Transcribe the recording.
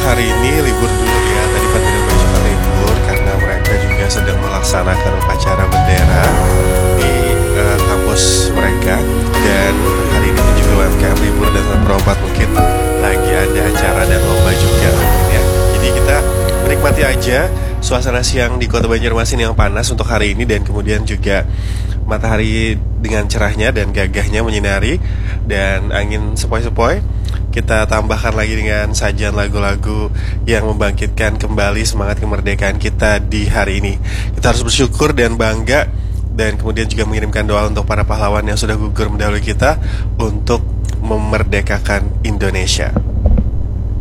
hari ini libur dulu ya. Tadi kan tidak juga libur karena mereka juga sedang melaksanakan upacara bendera di kampus mereka. Dan hari ini pun juga UMKM libur dan berobat, mungkin lagi ada acara dan lomba juga ya. Jadi kita menikmati aja suasana siang di Kota Banjarmasin yang panas untuk hari ini, dan kemudian juga matahari dengan cerahnya dan gagahnya menyinari, dan angin sepoi-sepoi. Kita tambahkan lagi dengan sajian lagu-lagu yang membangkitkan kembali semangat kemerdekaan kita di hari ini. Kita harus bersyukur dan bangga, dan kemudian juga mengirimkan doa untuk para pahlawan yang sudah gugur mendahului kita untuk memerdekakan Indonesia.